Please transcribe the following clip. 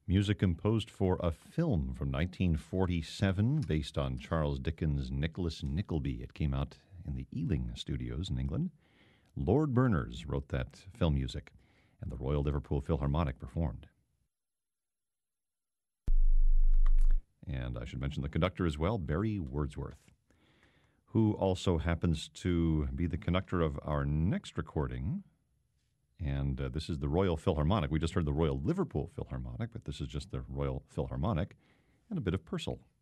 Music composed for a film from 1947 based on Charles Dickens' Nicholas Nickleby. It came out in the Ealing Studios in England. Lord Berners wrote that film music, and the Royal Liverpool Philharmonic performed. And I should mention the conductor as well, Barry Wordsworth, who also happens to be the conductor of our next recording. And this is the Royal Philharmonic. We just heard the Royal Liverpool Philharmonic, but this is just the Royal Philharmonic and a bit of Purcell.